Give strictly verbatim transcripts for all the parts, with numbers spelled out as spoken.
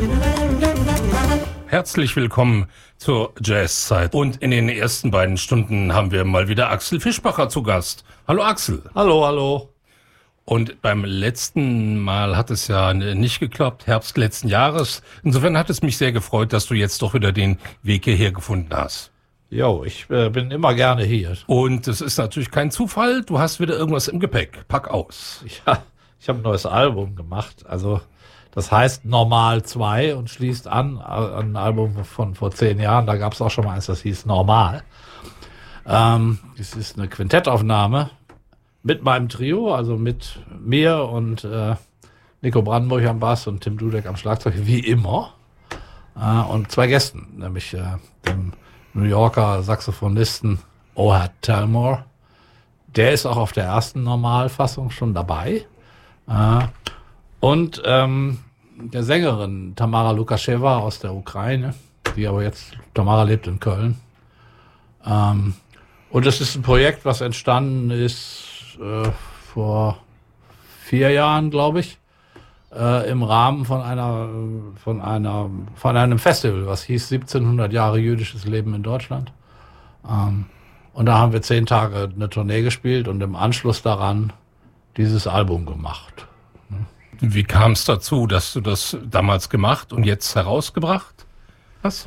Herzlich willkommen zur Jazzzeit. Und in den ersten beiden Stunden haben wir mal wieder Axel Fischbacher zu Gast. Hallo Axel. Hallo, hallo. Und beim letzten Mal hat es ja nicht geklappt, Herbst letzten Jahres. Insofern hat es mich sehr gefreut, dass du jetzt doch wieder den Weg hierher gefunden hast. Jo, ich äh, bin immer gerne hier. Und es ist natürlich kein Zufall, du hast wieder irgendwas im Gepäck. Pack aus. Ja, ich habe ein neues Album gemacht, also das heißt Normal zwei und schließt an an ein Album von vor zehn Jahren. Da gab es auch schon mal eins, das hieß Normal. Ähm, das ist eine Quintettaufnahme mit meinem Trio, also mit mir und äh, Nico Brandenburg am Bass und Tim Dudek am Schlagzeug, wie immer. Äh, und zwei Gästen, nämlich äh, dem New Yorker Saxophonisten Ohad Talmor. Der ist auch auf der ersten Normalfassung schon dabei. Äh, und ähm, der Sängerin Tamara Lukascheva aus der Ukraine, die aber jetzt, Tamara lebt in Köln. Ähm, und es ist ein Projekt, was entstanden ist äh, vor vier Jahren, glaube ich, äh, im Rahmen von einer, von einer, von einem Festival, was hieß siebzehnhundert Jahre jüdisches Leben in Deutschland. Ähm, und da haben wir zehn Tage eine Tournee gespielt und im Anschluss daran dieses Album gemacht. Wie kam es dazu, dass du das damals gemacht und jetzt herausgebracht hast?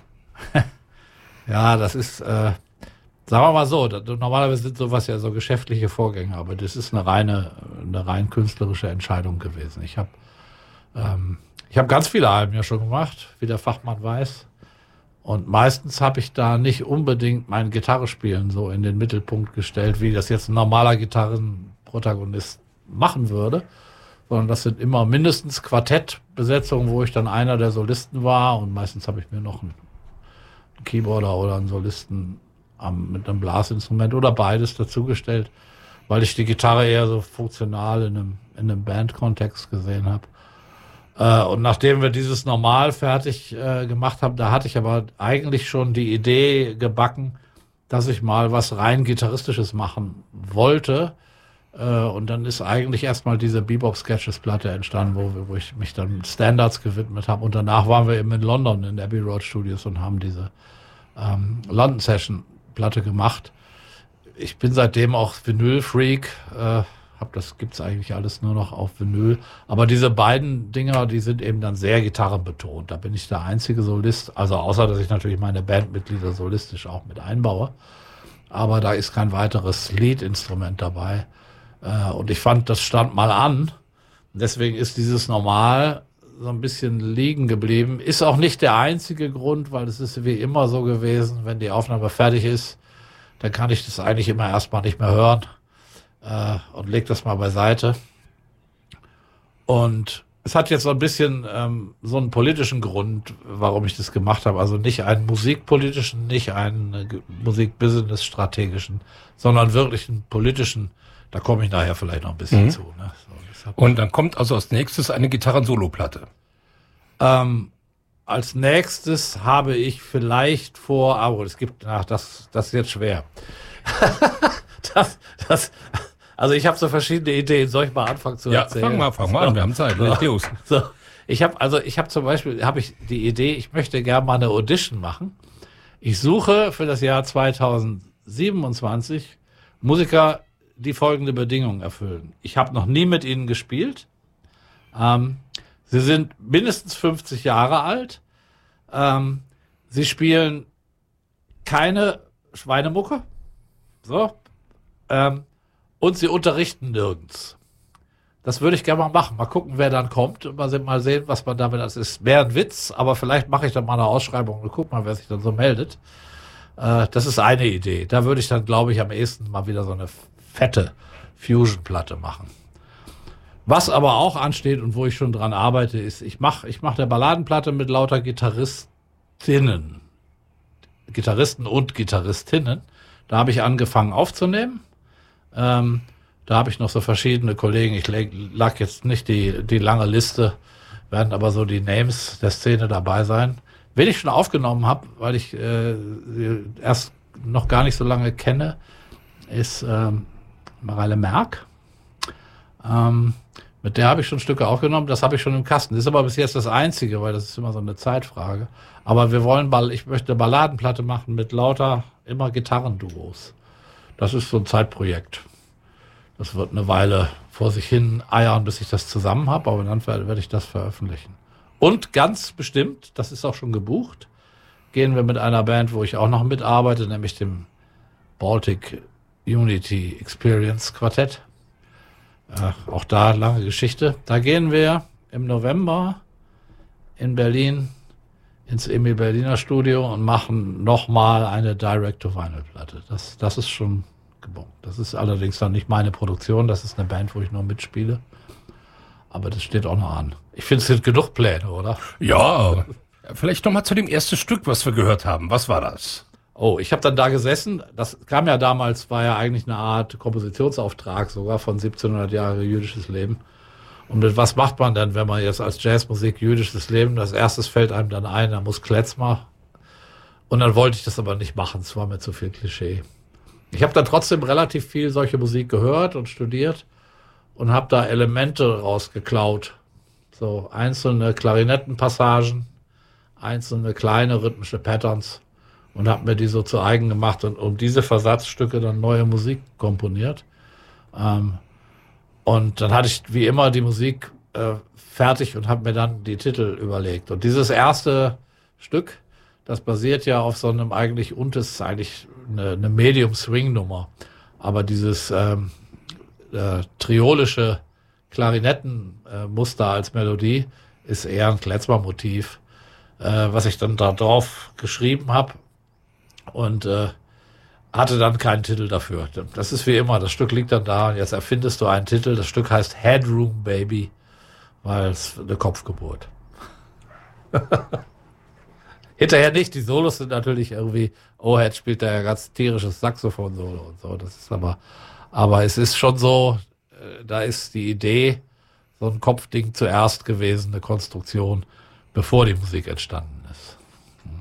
Ja, das ist, äh, sagen wir mal so, das, normalerweise sind sowas ja so geschäftliche Vorgänge, aber das ist eine reine, eine rein künstlerische Entscheidung gewesen. Ich habe ähm, ich habe ganz viele Alben ja schon gemacht, wie der Fachmann weiß. Und meistens habe ich da nicht unbedingt mein Gitarrespielen so in den Mittelpunkt gestellt, wie das jetzt ein normaler Gitarrenprotagonist machen würde. Sondern das sind immer mindestens Quartettbesetzungen, wo ich dann einer der Solisten war. Und meistens habe ich mir noch einen Keyboarder oder einen Solisten am, mit einem Blasinstrument oder beides dazugestellt, weil ich die Gitarre eher so funktional in einem, in einem Bandkontext gesehen habe. Äh, und nachdem wir dieses Normal fertig äh, gemacht haben, da hatte ich aber eigentlich schon die Idee gebacken, dass ich mal was rein Gitarristisches machen wollte. Und dann ist eigentlich erstmal diese Bebop-Sketches-Platte entstanden, wo, wir, wo ich mich dann Standards gewidmet habe. Und danach waren wir eben in London in Abbey Road Studios und haben diese ähm, London Session-Platte gemacht. Ich bin seitdem auch Vinyl-Freak. Äh, hab das gibt's eigentlich alles nur noch auf Vinyl. Aber diese beiden Dinger, die sind eben dann sehr gitarrenbetont. Da bin ich der einzige Solist. Also außer, dass ich natürlich meine Bandmitglieder solistisch auch mit einbaue. Aber da ist kein weiteres Lead-Instrument dabei. Und ich fand, das stand mal an. Deswegen ist dieses Normal so ein bisschen liegen geblieben. Ist auch nicht der einzige Grund, weil es ist wie immer so gewesen, wenn die Aufnahme fertig ist, dann kann ich das eigentlich immer erstmal nicht mehr hören äh, und leg das mal beiseite. Und es hat jetzt so ein bisschen ähm, so einen politischen Grund, warum ich das gemacht habe. Also nicht einen musikpolitischen, nicht einen äh, Musik-Business-strategischen, sondern wirklich einen politischen. Da komme ich nachher vielleicht noch ein bisschen mhm. zu. Ne? So, und dann kommt also als nächstes eine Gitarren-Solo-Platte. Ähm, als nächstes habe ich vielleicht vor, aber es gibt, ach, das, das ist jetzt schwer. das, das, also ich habe so verschiedene Ideen. Soll ich mal anfangen zu ja, erzählen? Ja, fang mal, fang mal so. an. Wir haben Zeit. Leg los. So, ich habe also, ich habe zum Beispiel, habe ich die Idee, ich möchte gerne mal eine Audition machen. Ich suche für das Jahr zweitausendsiebenundzwanzig Musiker, die folgende Bedingungen erfüllen. Ich habe noch nie mit ihnen gespielt. Ähm, sie sind mindestens fünfzig Jahre alt. Ähm, sie spielen keine Schweinemucke. So. Ähm, und sie unterrichten nirgends. Das würde ich gerne mal machen. Mal gucken, wer dann kommt. Und mal, mal sehen, was man damit, das ist mehr ein Witz, aber vielleicht mache ich dann mal eine Ausschreibung und guck mal, wer sich dann so meldet. Äh, das ist eine Idee. Da würde ich dann, glaube ich, am ehesten mal wieder so eine fette Fusion-Platte machen. Was aber auch ansteht und wo ich schon dran arbeite, ist, ich mache ich mach eine Balladenplatte mit lauter Gitarristinnen. Gitarristen und Gitarristinnen. Da habe ich angefangen aufzunehmen. Ähm, da habe ich noch so verschiedene Kollegen. Ich lag, lag jetzt nicht die, die lange Liste, werden aber so die Names der Szene dabei sein. Wen ich schon aufgenommen habe, weil ich äh, erst noch gar nicht so lange kenne, ist ähm, Mareile Merck. Ähm, Mit der habe ich schon Stücke aufgenommen, das habe ich schon im Kasten. Das ist aber bis jetzt das Einzige, weil das ist immer so eine Zeitfrage. Aber wir wollen, Ball, ich möchte eine Balladenplatte machen mit lauter, immer Gitarrenduos. Das ist so ein Zeitprojekt. Das wird eine Weile vor sich hin eiern, bis ich das zusammen habe, aber dann werde ich das veröffentlichen. Und ganz bestimmt, das ist auch schon gebucht, gehen wir mit einer Band, wo ich auch noch mitarbeite, nämlich dem Baltic Unity Experience Quartett. Äh, auch da lange Geschichte. Da gehen wir im November in Berlin ins Emil Berliner Studio und machen nochmal eine Direct-to-Vinyl-Platte. Das, das ist schon gebucht. Das ist allerdings dann nicht meine Produktion, das ist eine Band, wo ich nur mitspiele. Aber das steht auch noch an. Ich finde, es sind genug Pläne, oder? Ja, vielleicht nochmal zu dem ersten Stück, was wir gehört haben. Was war das? Oh, ich habe dann da gesessen. Das kam ja damals, war ja eigentlich eine Art Kompositionsauftrag sogar von siebzehnhundert Jahre jüdisches Leben. Und mit was macht man denn, wenn man jetzt als Jazzmusik jüdisches Leben, das erstes fällt einem dann ein, da muss Klezmer. Und dann wollte ich das aber nicht machen, es war mir zu viel Klischee. Ich habe dann trotzdem relativ viel solche Musik gehört und studiert und habe da Elemente rausgeklaut. So einzelne Klarinettenpassagen, einzelne kleine rhythmische Patterns und habe mir die so zu eigen gemacht und um diese Versatzstücke dann neue Musik komponiert. Ähm, und dann hatte ich wie immer die Musik äh, fertig und habe mir dann die Titel überlegt. Und dieses erste Stück, das basiert ja auf so einem eigentlich, und es ist eigentlich eine, eine Medium-Swing-Nummer. Aber dieses ähm, äh, triolische Klarinettenmuster äh, als Melodie ist eher ein Klezmer-Motiv, äh, was ich dann da drauf geschrieben habe und äh, hatte dann keinen Titel dafür. Das ist wie immer, das Stück liegt dann da und jetzt erfindest du einen Titel. Das Stück heißt Headroom Baby, weil es eine Kopfgeburt. Hinterher nicht, die Solos sind natürlich irgendwie, O-Head spielt da ja ganz tierisches Saxophon-Solo und so, das ist aber, aber es ist schon so, äh, da ist die Idee, so ein Kopfding zuerst gewesen, eine Konstruktion, bevor die Musik entstanden ist. Hm.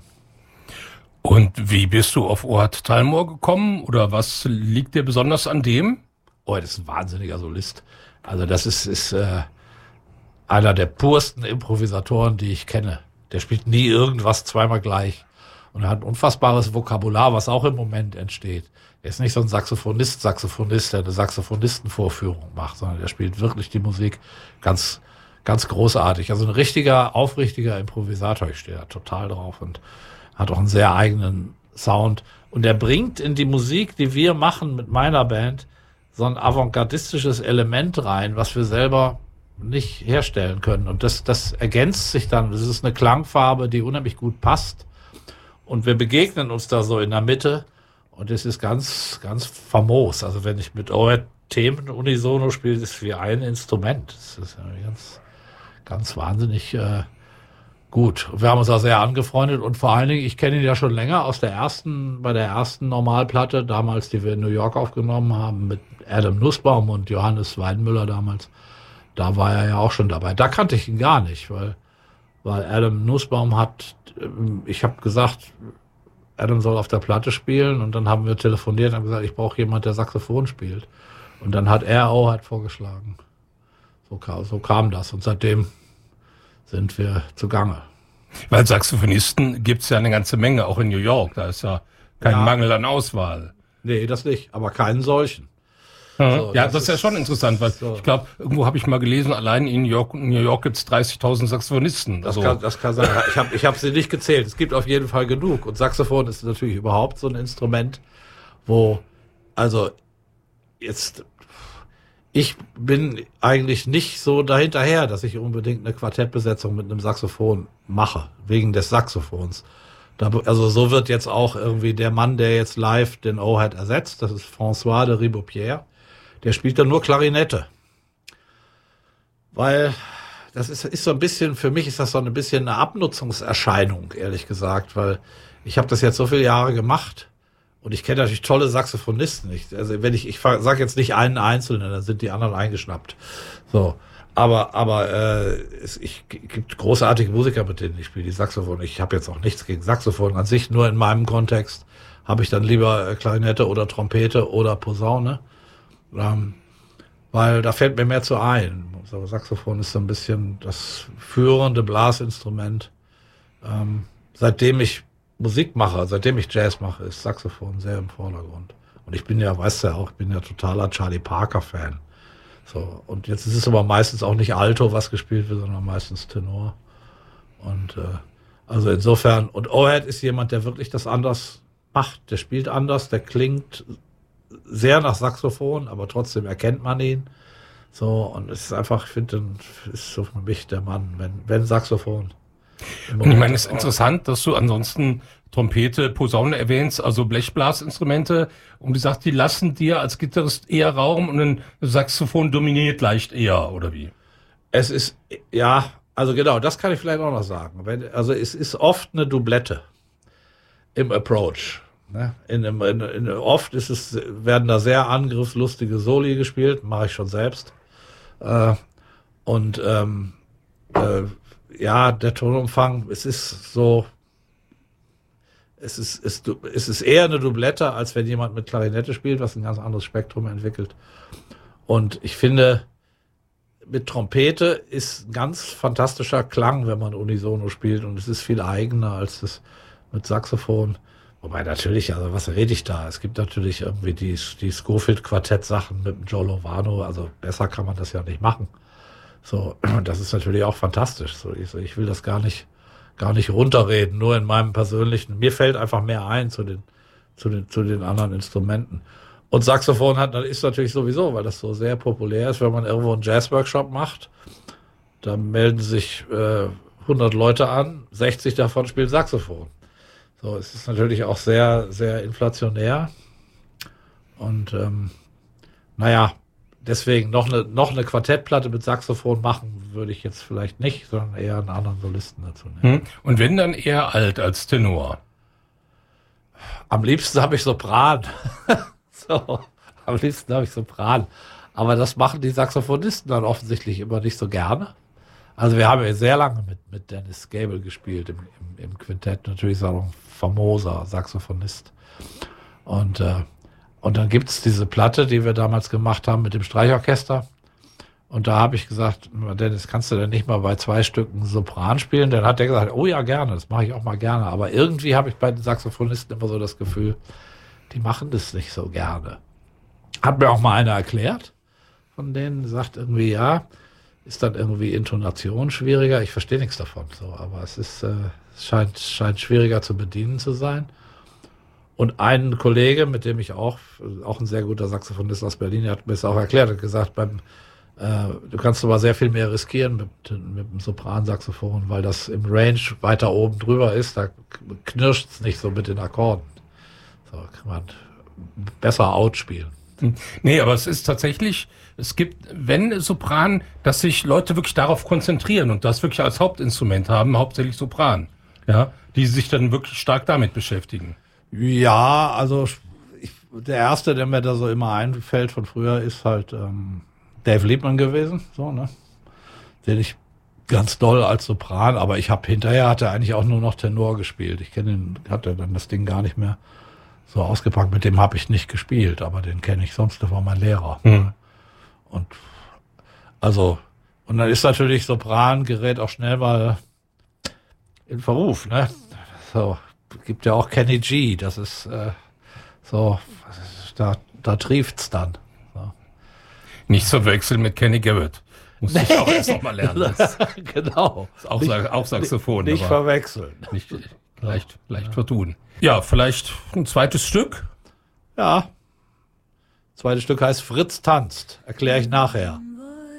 Und wie bist du auf Ohad Talmor gekommen oder was liegt dir besonders an dem? Oh, das ist ein wahnsinniger Solist. Also das ist, ist äh, einer der pursten Improvisatoren, die ich kenne. Der spielt nie irgendwas zweimal gleich. Und er hat ein unfassbares Vokabular, was auch im Moment entsteht. Er ist nicht so ein Saxophonist, Saxophonist, der eine Saxophonistenvorführung macht, sondern der spielt wirklich die Musik ganz, ganz großartig. Also ein richtiger, aufrichtiger Improvisator. Ich stehe da total drauf und hat auch einen sehr eigenen Sound. Und er bringt in die Musik, die wir machen mit meiner Band, so ein avantgardistisches Element rein, was wir selber nicht herstellen können. Und das, das ergänzt sich dann. Das ist eine Klangfarbe, die unheimlich gut passt. Und wir begegnen uns da so in der Mitte. Und es ist ganz, ganz famos. Also wenn ich mit euren Themen unisono spiele, ist es wie ein Instrument. Das ist ganz, ganz wahnsinnig äh, gut. Wir haben uns auch sehr angefreundet. Und vor allen Dingen, ich kenne ihn ja schon länger aus der ersten, bei der ersten Normalplatte, damals, die wir in New York aufgenommen haben, mit Adam Nussbaum und Johannes Weidenmüller damals. Da war er ja auch schon dabei. Da kannte ich ihn gar nicht, weil, weil Adam Nussbaum hat, ich habe gesagt, Adam soll auf der Platte spielen und dann haben wir telefoniert und haben gesagt, ich brauche jemanden, der Saxophon spielt. Und dann hat er auch halt vorgeschlagen. So kam, so kam das und seitdem sind wir zugange. Weil Saxophonisten gibt's ja eine ganze Menge, auch in New York. Da ist ja kein Ja. Mangel an Auswahl. Nee, das nicht, aber keinen solchen. Ja, So, ja, das das ist ja ist schon interessant, weil so. ich glaube, irgendwo habe ich mal gelesen, allein in New York, in New York gibt's dreißigtausend Saxophonisten. Das, Also, kann, das kann sein. Ich habe ich hab sie nicht gezählt. Es gibt auf jeden Fall genug. Und Saxophon ist natürlich überhaupt so ein Instrument, wo, also jetzt, ich bin eigentlich nicht so dahinterher, dass ich unbedingt eine Quartettbesetzung mit einem Saxophon mache, wegen des Saxophons. Da, also so wird jetzt auch irgendwie der Mann, der jetzt live den O-Hat ersetzt, das ist François de Ribaupierre, der spielt dann nur Klarinette. Weil das ist, ist so ein bisschen, für mich ist das so ein bisschen eine Abnutzungserscheinung, ehrlich gesagt, weil ich habe das jetzt so viele Jahre gemacht und ich kenne natürlich tolle Saxophonisten. Ich, also wenn ich, ich sage jetzt nicht einen Einzelnen, dann sind die anderen eingeschnappt. So, aber aber äh, es ich, gibt großartige Musiker, mit denen ich spiele, die Saxophon. Ich habe jetzt auch nichts gegen Saxophon an sich, nur in meinem Kontext habe ich dann lieber Klarinette oder Trompete oder Posaune. Ähm, weil da fällt mir mehr zu ein. So, Saxophon ist so ein bisschen das führende Blasinstrument. Ähm, seitdem ich Musik mache, seitdem ich Jazz mache, ist Saxophon sehr im Vordergrund. Und ich bin ja, weißt du ja auch, ich bin ja totaler Charlie Parker-Fan. So, und jetzt ist es aber meistens auch nicht Alto, was gespielt wird, sondern meistens Tenor. Und äh, also insofern, und Ohead ist jemand, der wirklich das anders macht. Der spielt anders, der klingt sehr nach Saxophon, aber trotzdem erkennt man ihn. So, und es ist einfach, ich finde, ist so für mich der Mann, wenn, wenn Saxophon. Und ich meine, es ist interessant, dass du ansonsten Trompete, Posaune erwähnst, also Blechblasinstrumente, und du sagst, die lassen dir als Gitarrist eher Raum und ein Saxophon dominiert leicht eher, oder wie? Es ist, ja, also genau, das kann ich vielleicht auch noch sagen. Wenn, also es ist oft eine Doublette im Approach. Ne? In, in, in, oft ist es, werden da sehr angriffslustige Soli gespielt, mache ich schon selbst. Äh, und ähm, äh, ja, der Tonumfang, es ist so, es ist, es, es ist eher eine Doublette, als wenn jemand mit Klarinette spielt, was ein ganz anderes Spektrum entwickelt. Und ich finde, mit Trompete ist ein ganz fantastischer Klang, wenn man unisono spielt, und es ist viel eigener als das mit Saxophon. Wobei natürlich, also was rede ich da? Es gibt natürlich irgendwie die, die Scofield-Quartett-Sachen mit dem Joe Lovano, also besser kann man das ja nicht machen. So, das ist natürlich auch fantastisch. So, ich, ich will das gar nicht, gar nicht runterreden, nur in meinem persönlichen, mir fällt einfach mehr ein zu den, zu den, zu den anderen Instrumenten. Und Saxophon hat, ist natürlich sowieso, weil das so sehr populär ist, wenn man irgendwo einen Jazz-Workshop macht, da melden sich äh, hundert Leute an, sechzig davon spielen Saxophon. So, es ist natürlich auch sehr, sehr inflationär. Und ähm, naja, deswegen noch eine, noch eine Quartettplatte mit Saxophon machen würde ich jetzt vielleicht nicht, sondern eher einen anderen Solisten dazu nehmen. Und wenn, dann eher alt als Tenor? Am liebsten habe ich Sopran. So, am liebsten habe ich Sopran. Aber das machen die Saxophonisten dann offensichtlich immer nicht so gerne. Also wir haben ja sehr lange mit, mit Dennis Gable gespielt im, im, im Quintett. Natürlich ist er auch ein famoser Saxophonist. Und, äh, und dann gibt's diese Platte, die wir damals gemacht haben mit dem Streichorchester. Und da habe ich gesagt, Dennis, kannst du denn nicht mal bei zwei Stücken Sopran spielen? Dann hat der gesagt, oh ja, gerne, das mache ich auch mal gerne. Aber irgendwie habe ich bei den Saxophonisten immer so das Gefühl, die machen das nicht so gerne. Hat mir auch mal einer erklärt von denen, sagt irgendwie, ja, ist dann irgendwie Intonation schwieriger. Ich verstehe nichts davon, so, aber es ist, äh, es scheint, scheint schwieriger zu bedienen zu sein. Und ein Kollege, mit dem ich auch, auch ein sehr guter Saxophonist aus Berlin, der hat mir das auch erklärt, hat gesagt, beim, äh, du kannst aber sehr viel mehr riskieren mit, mit dem Sopransaxophon, weil das im Range weiter oben drüber ist, da knirscht es nicht so mit den Akkorden. So kann man besser outspielen. Nee, aber es ist tatsächlich, es gibt, wenn Sopran, dass sich Leute wirklich darauf konzentrieren und das wirklich als Hauptinstrument haben, hauptsächlich Sopran, ja, die sich dann wirklich stark damit beschäftigen. Ja, also ich, der erste, der mir da so immer einfällt von früher, ist halt ähm, Dave Liebman gewesen, so, ne, den ich ganz doll als Sopran, aber ich habe hinterher hat er eigentlich auch nur noch Tenor gespielt. Ich kenne ihn, hat er dann das Ding gar nicht mehr so ausgepackt. Mit dem habe ich nicht gespielt, aber den kenne ich sonst, der war mein Lehrer. Mhm. Und also, und dann ist natürlich Sopran gerät auch schnell mal in Verruf, ne? So, gibt ja auch Kenny G, das ist äh, so, da, da trieft's dann. So. Nicht zu wechseln mit Kenny Garrett. Muss nee. ich auch erst noch mal lernen. Das genau. Ist auch, nicht, auch Saxophon. Nicht, nicht verwechseln. Nicht, leicht, leicht ja. vertun. Ja, vielleicht ein zweites Stück? Ja. Zweites Stück heißt Fritz tanzt. Erkläre ich nachher.